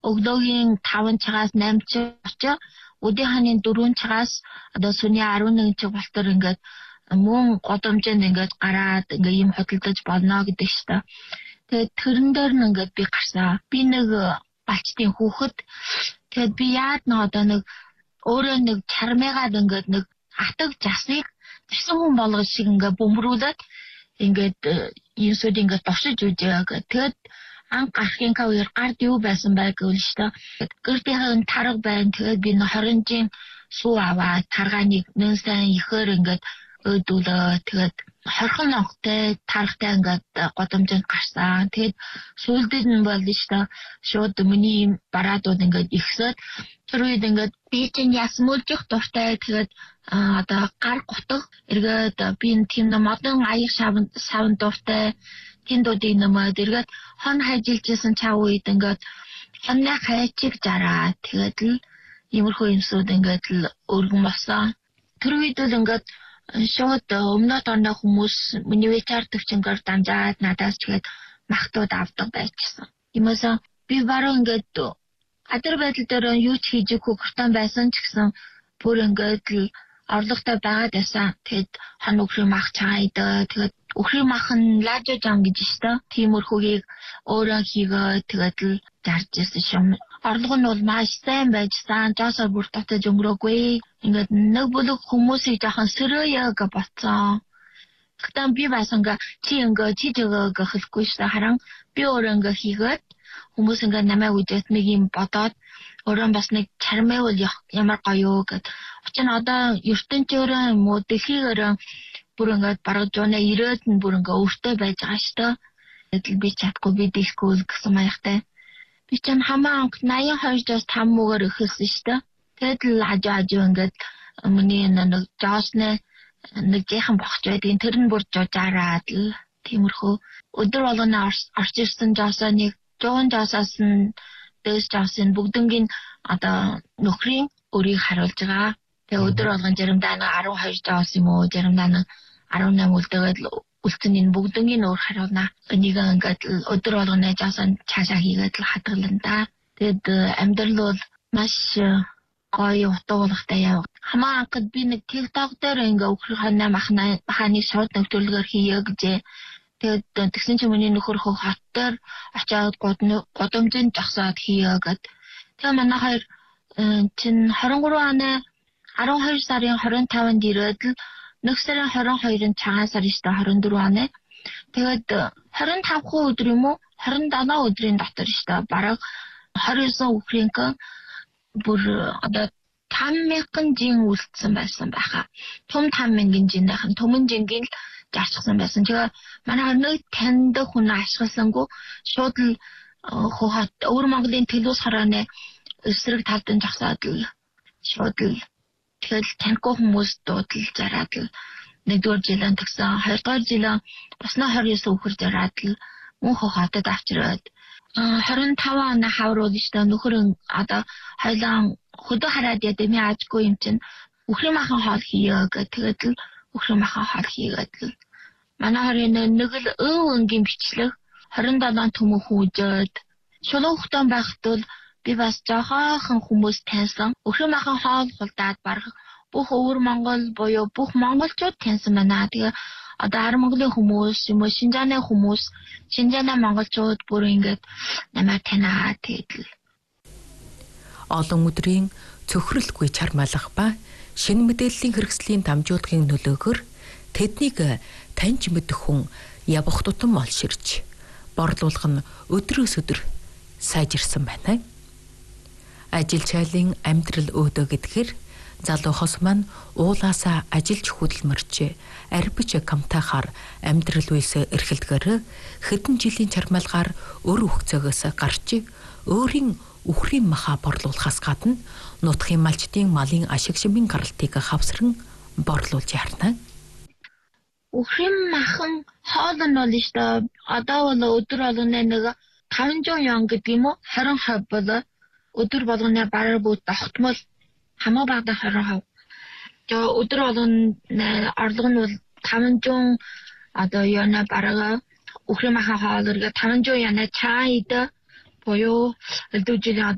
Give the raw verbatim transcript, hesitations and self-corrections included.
Өглөөгийн таван цагаас найман цаг очоо өдөө ханы дөрвөн цагаас одоо сүний арван нэгэн цаг болтор ингээд мөн годомжинд ингээд гараад ингээд юм хөдөлдөж болно гэдэг шүү дээ. Тэгээд тэрэн дээр нь ингээд би гарсан. Би нэг балчтын хүүхэд. Тэгээд би яад нэг одоо нэг өөрөө нэг чармайгаад ингээд нэг атаг жасыг зэсэн хүн болгож шиг ингээд бөмбөрүүлээд ингээд юмсууд ингээд дошиж үжээ. Тэгээд анх гарахын кавер гард юу байсан байг гэвэл шүү дээ. Гэртийн тарга байна. Тэгээд би нохоронжийн суу аваад таргааныг нэн сайн ихээр ингээд өдөлөө. Тэгээд хорхон ногтой тархтай ингээд годомжинд гарсан. Тэгээд сүүлдээ нь бол шүү дээ. Шууд миний бараадууд ингээд ихсээд тэр үед ингээд би чинь ясмуулжих дуртай. Тэгээд одоо гар гутг эргээд би тийм модон аяг шавн савн дуртай. Тэндүүдийн нэмээд эргээд хон хайжилжсэн чав үед ингээд хонны хайчиг жараа. Тэгээд л иймэрхүү юмсууд ингээд л өргөн болсон. Тэр үед л ингээд шууд өмнөд орны хүмүүс миний вичар төвчнгээр дамжаад надаас тэгээд махтууд авдаг байжсан. Иймээс би баруун ингээд адар байдал дээр юу ч хийж өгөхгүй байсан ч гэсэн бүр ингээд л орлоготой байгаад байсан. Тэгээд хон өхрийн мах чаайдаа тэгээд өхрийн мах нь лажо жам гэж штэ. Тиймэрхүүгийг өөрөө хийгээ тэгээд л зарж ирсэн шум. Орлого нь бол маш сайн байжсан. Жосоор бүр татаж өнгөрөөгүй. Ингээд нэг бүлэг хүмүүсийг жоохон сөрөөё гэж бодсон. Гэхдээ би бас ингээ чи ингээ чи жигээ гэхэлгүй штэ. Харин би өөрөө ингээ хийгээд хүмүүс ингээ намайг үдээд нэг юм бодоод өөрөө бас нэг чармайвал ямар гоё гэд. Учир нь одоо ертөнцөөрөө юм уу дэлхийгээрээ бүр ингээд бараг жоо ирээд нь бүр ингээ өөртөө байж байгаа штэ. Тэгэл би чадахгүй би дэхгүй гэсэн маягтай. Би ч хамаа анх наян хоёр жаас там муугаар эхэлсэн штэ. Тэгэл хажуу хажуу ингээд миний нэг жоосны нэг жихэн бохч байдгийн тэр нь бүр жужаараад л тиймэрхүү өдөр болгоно орч ирсэн жоосоо нэг жуун жоосоос нь дэс жоосын бүгднгийн одоо нөхрийн өрийг харуулж байгаа. Тэгээ өдөр болгон заримдаа нэг арван хоёр жоос юм уу заримдаа нэг арван найман үлдээгээд үлдсэн энэ бүгднгийн өр харуулна. Энийг ингээд өдөр болгоно жоосоо цаашаа хийгээд л хадгална. Тэгэд амьдрал бол маш гоё утгуулгатай яв. Хамаа анхад би нэг TikTok дээр ингээ өхрийнхөө махна маханы шууд нөхөрлөгөөр хийе гэж. Тэгээд тэгсэн чинь миний нөхөр хөө хот дээр очиад годомжинд жагсаад хийе гэд. Тэгээ манай хоёр чин двадцать три оны арван хоёр сарын двадцать таванд ирээд л нэг сарын двадцать хоёрын цагаан сар штэ двадцать четыре оны. Тэгээд двадцать пять өдөр юм уу двадцать семь өдрийн дотор штэ бараг двадцать девять өхрийнхөө бүр одоо пятьдесят мянган жин үлдсэн байсан байхаа. Том пятьдесят мянган жинийнхэн төмөн жингийн л зарчсан байсан. Тэгээ манай нэг танд хүн ашигласангүй шууд л хот өвөр Монголын Төлөвс хорооны эсрэг талд нь жагсаад л шууд л тэгэл таньгүй хүмүүс дуудал зараад л нэгдүгээр жилийн тагсан хоёрдугаар жилийн басна двадцать девять өхөр зараад л мөн хотод авчираад двадцать пять оны хавруулж та нөхөр одоо хойлон хөдөө хараад яа дэмий аажгүй юм чинь өхрийн махан хоол хийе гэх тэгээд л өхрийн махан хоол хийгээд л манай хоёрын нэг л өв өнгийн бичлэг двадцать seven төмөн хүүжээд шулуун хөхтөн байхад бол би бас жоохон хүмүүс таньсан өхрийн махан хоол хулдаад барах бүх өвөр Монгол буюу бүх монголчууд таньсан байна. Тэгээ одоо Ар Монголын хүмүүс юм уу Шинжааны хүмүүс Шинжааны монголчууд бүр ингээд намайг танаа тэгэл. Олон өдрийн цөхрөлгүй чармайлах ба шинэ мэдээллийн хэрэгслийн дамжуулахын нөлөөгөөр тэднийг таньж мэдэх хүн явах тутам олширч борлуулах нь өдрөөс өдөр сайжирсан байна. Ажил чайлын амьдрал өөдөө гэдгээр залуухос маань уулаасаа ажилж хөдөлмөрч арбич камтахаар амьдрал үйс эрхэлдгээр хэдэн жилийн чармайлгаар өр өгцөөгөөс гарч өөрийн өхрийн маха борлуулахаас гадна нутгийн малчдын малын ашиг шимийн гаралтыг хавсран борлуулж ярина. Өхрийн махан хоол нь бол шүү дээ. Одоо бол өдөр болгоно нэг five hundred yen гэдэг юм уу? twenty percent бол өдөр болгоно бараг бүгд тогтмол хамаа багада twenty percent. Тэгээ өдөр болгоно орлого нь бол five hundred одоо яна бараг өхрийн махан хоол өргө five hundred yen чайд буюу өдөржиний